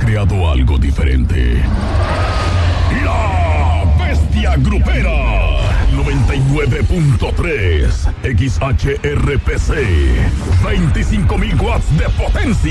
creado algo diferente. La Bestia Grupera 99.3 XHRPC, 25,000 watts de potencia.